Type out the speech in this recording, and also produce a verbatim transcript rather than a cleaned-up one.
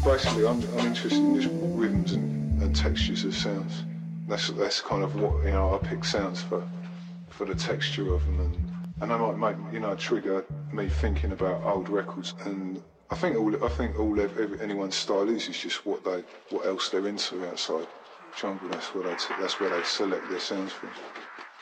Basically, I'm, I'm interested in just rhythms and, and textures of sounds. That's that's kind of what, you know, I pick sounds for for the texture of them, and and they might make, you know, trigger me thinking about old records. And I think all I think all every, anyone's style is is just what they what else they're into outside jungle. That's where they t- that's where they select their sounds from.